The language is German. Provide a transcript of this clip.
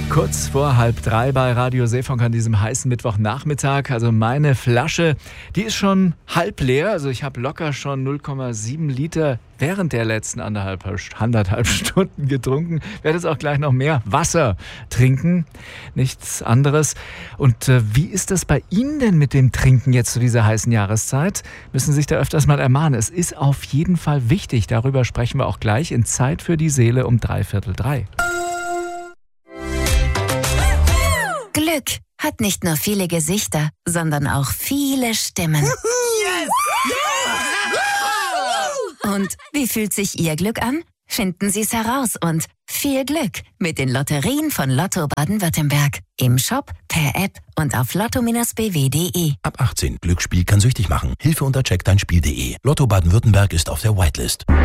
Kurz vor 2:30 bei Radio Seefunk an diesem heißen Mittwochnachmittag. Also meine Flasche, die ist schon halb leer. Also ich habe locker schon 0,7 Liter während der letzten anderthalb Stunden getrunken. Werde jetzt auch gleich noch mehr Wasser trinken. Nichts anderes. Und wie ist das bei Ihnen denn mit dem Trinken jetzt zu dieser heißen Jahreszeit? Müssen Sie sich da öfters mal ermahnen. Es ist auf jeden Fall wichtig. Darüber sprechen wir auch gleich in Zeit für die Seele um 2:45. Glück hat nicht nur viele Gesichter, sondern auch viele Stimmen. Yes! Und wie fühlt sich Ihr Glück an? Finden Sie es heraus und viel Glück mit den Lotterien von Lotto Baden-Württemberg. Im Shop, per App und auf lotto-bw.de. Ab 18. Glücksspiel kann süchtig machen. Hilfe unter checkdeinspiel.de. Lotto Baden-Württemberg ist auf der Whitelist.